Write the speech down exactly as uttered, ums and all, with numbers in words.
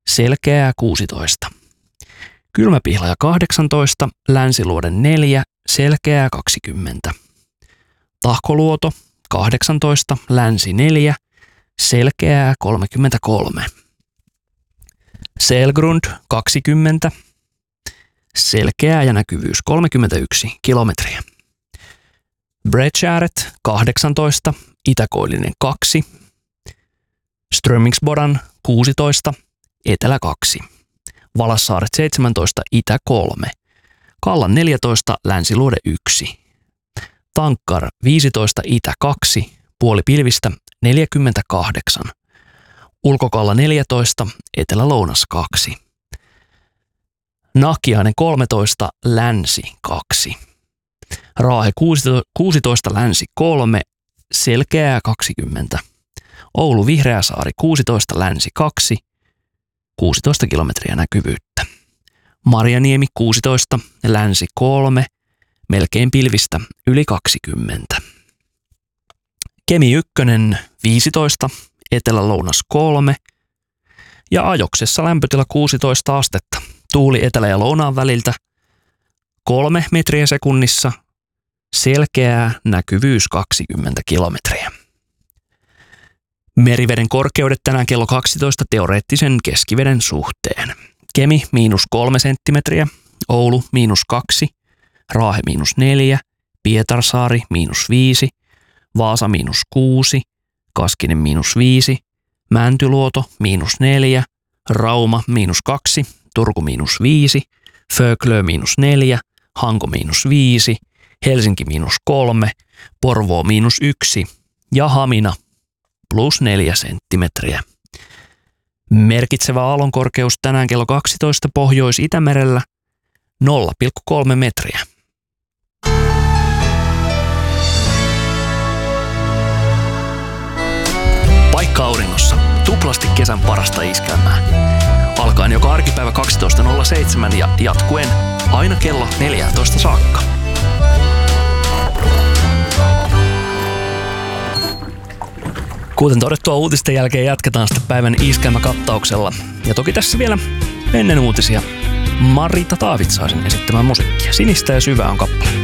Selkeää kuusitoista. Kylmäpihlaja kahdeksantoista, Länsiluode neljä, Selkeää kaksikymmentä. Tahkoluoto kahdeksantoista, Länsi neljä, Selkeää kolmekymmentäkolme. Selgrund kaksikymmentä, Selkeää ja näkyvyys kolmekymmentäyksi kilometriä. Bredgäret kahdeksantoista, Itäkoillinen kaksi, Strömingsbodan kuusitoista, Etelä kaksi, Valassaaret seitsemäntoista, Itä kolme, Kallan neljätoista, Länsiluode yksi, Tankkar viisitoista, Itä kaksi, puoli pilvistä neljäkymmentäkahdeksan, Ulkokalla neljätoista, Etelä-Lounas kaksi, Nakiainen kolmetoista, Länsi kaksi, Raahe kuusitoista, Länsi kolme, Selkeää kaksikymmentä, Oulu Vihreäsaari kuusitoista, Länsi kaksi, kuusitoista kilometriä näkyvyyttä. Marjaniemi kuusitoista, Länsi kolme, melkein pilvistä yli kaksikymmentä. Kemi yksi viisitoista, Etelä-Lounas kolme ja Ajoksessa lämpötila kuusitoista astetta. Tuuli etelä- ja lounaan väliltä kolme metriä sekunnissa, selkeää näkyvyys kaksikymmentä kilometriä. Meriveden korkeudet tänään kello kaksitoista teoreettisen keskiveden suhteen. Kemi miinus kolme senttimetriä, Oulu miinus kaksi, Raahe miinus neljä, Pietarsaari miinus viisi, Vaasa miinus kuusi, Kaskinen miinus viisi, Mäntyluoto miinus neljä, Rauma miinus kaksi, Turku miinus viisi, Föglö miinus neljä, Hanko miinus viisi, Helsinki miinus kolme, Porvoo miinus yksi ja Hamina plus neljä senttimetriä. Merkitsevä aallonkorkeus tänään kello kaksitoista Pohjois-Itämerellä nolla pilkku kolme metriä. Paikka auringossa. Tuplasti kesän parasta iskelmää. Alkaen joka arkipäivä kaksitoista nolla seitsemän ja jatkuen aina kello neljätoista saakka. Kuten todettua, uutisten jälkeen jatketaan sitten päivän iskelmäkattauksella. Ja toki tässä vielä ennen uutisia Marita Taavitsaisen esittämä musiikkia. Sinistä ja syvää on kappale.